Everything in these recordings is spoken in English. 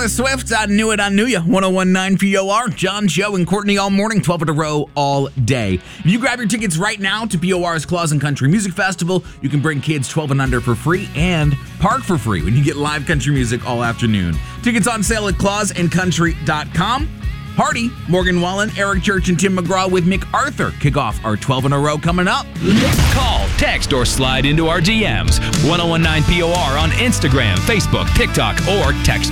Taylor Swift, I Knew It, I Knew Ya, 101.9 POR. John, Joe, and Courtney all morning, 12 in a row all day. If you grab your tickets right now to POR's Claus and Country Music Festival, you can bring kids 12 and under for free and park for free when you get live country music all afternoon. Tickets on sale at clausandcountry.com. Hardy, Morgan Wallen, Eric Church, and Tim McGraw with MacArthur kick off our 12 in a row coming up. Call, text, or slide into our DMs. 1019 POR on Instagram, Facebook, TikTok, or text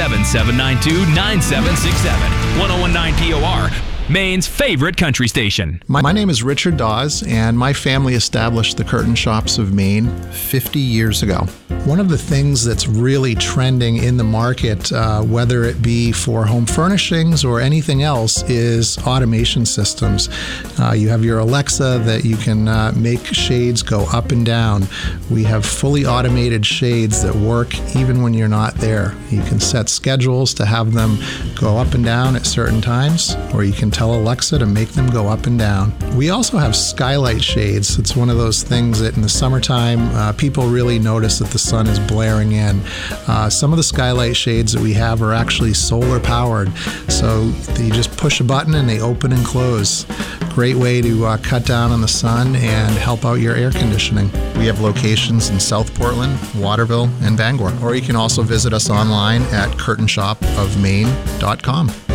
207-792-9767. 1019 POR, Maine's favorite country station. My name is Richard Dawes, and my family established the Curtain Shops of Maine 50 years ago. One of the things that's really trending in the market, whether it be for home furnishings or anything else, is automation systems. You have your Alexa that you can make shades go up and down. We have fully automated shades that work even when you're not there. You can set schedules to have them go up and down at certain times, or you can tell Alexa to make them go up and down. We also have skylight shades. It's one of those things that in the summertime, people really notice that the sun is blaring in. Some of the skylight shades that we have are actually solar powered. So you just push a button and they open and close. Great way to cut down on the sun and help out your air conditioning. We have locations in South Portland, Waterville, and Bangor. Or you can also visit us online at curtainshopofmaine.com.